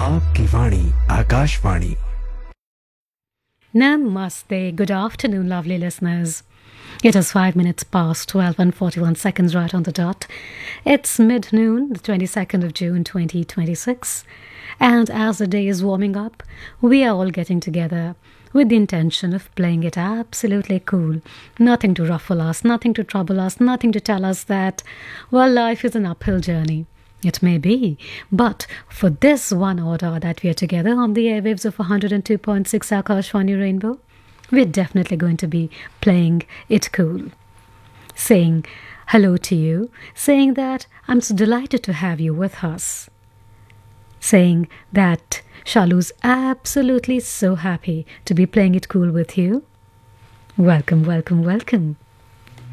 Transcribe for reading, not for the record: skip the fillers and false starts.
आपकी वाणी Akashvani. Namaste. Good afternoon, lovely listeners. It is 5 minutes past 12 and 41 seconds right on the dot. It's mid-noon, the 22nd of June 2026. And as the day is warming up, we are all getting together with the intention of playing it absolutely cool. Nothing to ruffle us, nothing to trouble us, nothing to tell us that, well, life is an uphill journey. It may be, but for this one order that we are together on the airwaves of 102.6 Akashvani Rainbow, we're definitely going to be playing it cool. Saying hello to you, saying that I'm so delighted to have you with us. Saying that Shalu's absolutely so happy to be playing it cool with you. Welcome, welcome, welcome.